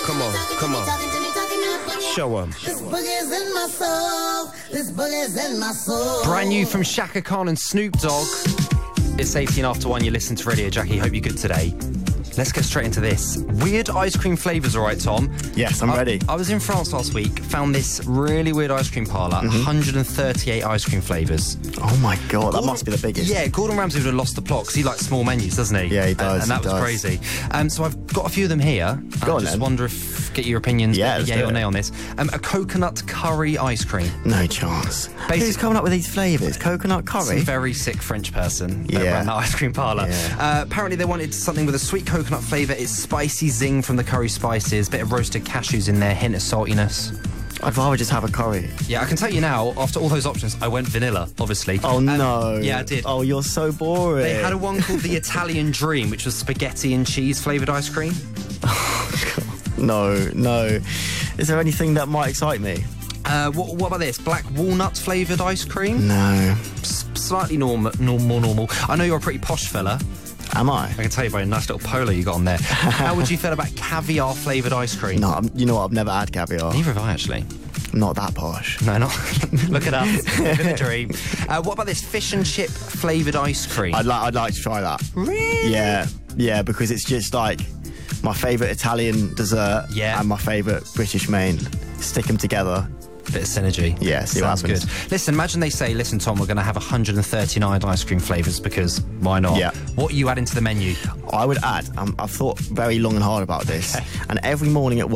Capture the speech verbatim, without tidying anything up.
Come on, come on. Show 'em. This boogie's in my soul. This boogie's in my soul. Brand new from Shaka Khan and Snoop Dogg. It's eighteen after one. You listen to Radio Jackie. Hope you're good today. Let's get straight into this. Weird ice cream flavours, all right, Tom? Yes, I'm I, ready. I was in France last week, found this really weird ice cream parlour, Mm-hmm. one hundred thirty-eight ice cream flavours. Oh my god, that Gordon- must be the biggest. Yeah, Gordon Ramsay would have lost the plot because he likes small menus, doesn't he? Yeah, he And- does, And, that he was does. crazy. Um, so I've got a few of them here. Go I on just then. wonder if, get your opinions, Yeah, yeah, let's yay do or it. nay on this. Um, a coconut curry ice cream. No chance. Basic- Who's coming up with these flavours? Coconut curry? Some very sick French person that Yeah. ran that ice cream parlour. Yeah. Uh, apparently they wanted something with a sweet coconut flavour. It's spicy zing from the curry spices, bit of roasted cashews in there, hint of saltiness. I'd rather just have a curry. Yeah, I can tell you now, after all those options, I went vanilla, obviously. Oh Um, no. Yeah, I did. Oh, you're so boring. They had a one called the Italian Dream, which was spaghetti and cheese flavoured ice cream. No, no. Is there anything that might excite me? Uh, what, what about this? Black walnut flavoured ice cream? No. S- slightly norm- norm- more normal. I know you're a pretty posh fella. Am I? I can tell you by a nice little polo you got on there. How would you feel about caviar flavoured ice cream? No, I'm, you know what? I've never had caviar. Neither have I, actually. I'm not that posh. No, not. Look at us. Living the dream. Uh, what about this fish and chip flavoured ice cream? I'd, li- I'd like to try that. Really? Yeah, yeah, because it's just like my favourite Italian dessert Yeah. and my favourite British main. Stick them together. Bit of synergy. Yeah, see what Sounds happens. good. Listen, imagine they say, listen, Tom, we're going to have one hundred thirty-nine ice cream flavours because why not? Yeah. What are you adding to the menu? I would add, um, I've thought very long and hard about this, and every morning at